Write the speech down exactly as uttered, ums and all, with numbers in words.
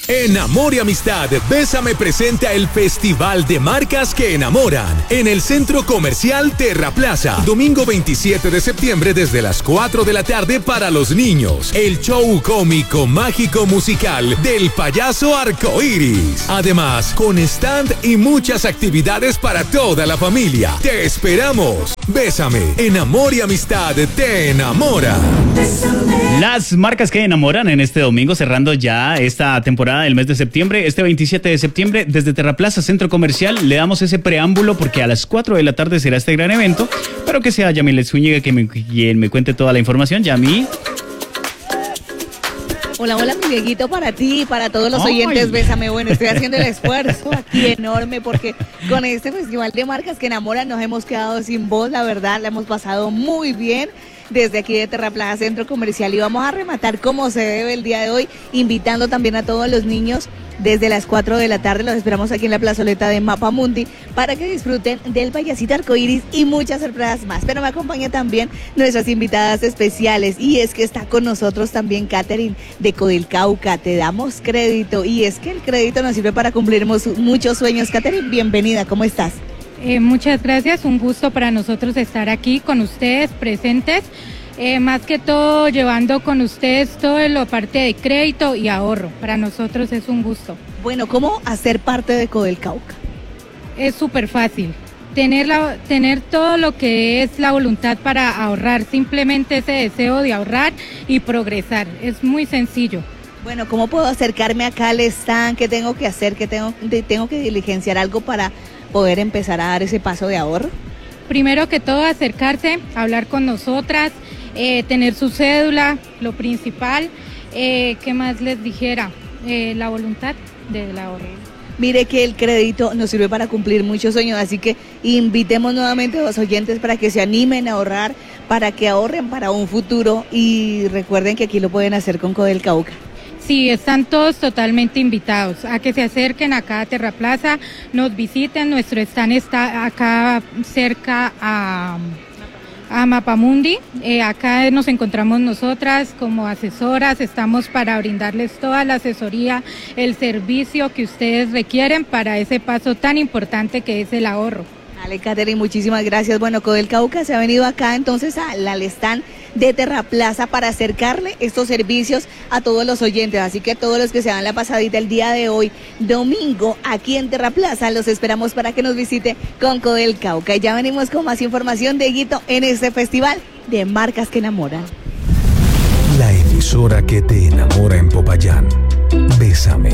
En Amor y Amistad, Bésame presenta el Festival de Marcas que Enamoran en el Centro Comercial Terraplaza. Domingo veintisiete de septiembre desde las cuatro de la tarde para los niños. El show cómico, mágico, musical del payaso Arcoíris. Además, con stand y muchas actividades para toda la familia. Te esperamos. Bésame, en Amor y Amistad te enamora. Las marcas que enamoran en este domingo, cerrando ya esta temporada del mes de septiembre, este veintisiete de septiembre, desde Terraplaza Centro Comercial, le damos ese preámbulo porque a las cuatro de la tarde será este gran evento, pero que sea Yamilet Zúñiga que me, quien me cuente toda la información. Yami. Hola, hola, mi Dieguito, para ti y para todos los oyentes. Ay. Bésame. Bueno, estoy haciendo el esfuerzo aquí enorme porque con este festival de marcas que enamoran nos hemos quedado sin voz, la verdad, la hemos pasado muy bien desde aquí de Terraplaza Centro Comercial y vamos a rematar como se debe el día de hoy, invitando también a todos los niños desde las cuatro de la tarde. Los esperamos aquí en la plazoleta de Mapamundi para que disfruten del payasito arcoíris y muchas sorpresas más. Pero me acompaña también nuestras invitadas especiales y es que está con nosotros también Catherine de Codel Cauca. Te damos crédito y es que el crédito nos sirve para cumplir muchos sueños. Catherine, bienvenida, ¿cómo estás? Eh, muchas gracias, un gusto para nosotros estar aquí con ustedes presentes, eh, más que todo llevando con ustedes todo lo parte de crédito y ahorro. Para nosotros es un gusto. Bueno, ¿cómo hacer parte de Codel Cauca? Es súper fácil, tener, la, tener todo lo que es la voluntad para ahorrar, simplemente ese deseo de ahorrar y progresar, es muy sencillo. Bueno, ¿cómo puedo acercarme acá al stand? ¿Qué tengo que hacer? ¿Qué tengo, tengo que diligenciar algo para poder empezar a dar ese paso de ahorro? Primero que todo, acercarse, hablar con nosotras, eh, tener su cédula, lo principal. Eh, ¿Qué más les dijera? Eh, la voluntad del ahorro. Mire que el crédito nos sirve para cumplir muchos sueños, así que invitemos nuevamente a los oyentes para que se animen a ahorrar, para que ahorren para un futuro y recuerden que aquí lo pueden hacer con Codel Cauca. Sí, están todos totalmente invitados a que se acerquen acá a Terraplaza, nos visiten, nuestro stand está acá cerca a, a Mapamundi, eh, acá nos encontramos nosotras como asesoras, estamos para brindarles toda la asesoría, el servicio que ustedes requieren para ese paso tan importante que es el ahorro. Dale, Catherine, muchísimas gracias. Bueno, Codel Cauca se ha venido acá entonces al stand de Terraplaza para acercarle estos servicios a todos los oyentes, así que todos los que se dan la pasadita el día de hoy, domingo, aquí en Terraplaza, los esperamos para que nos visite con Codel Cauca. Y ya venimos con más información de Guito en este festival de marcas que enamoran. La emisora que te enamora en Popayán. Bésame.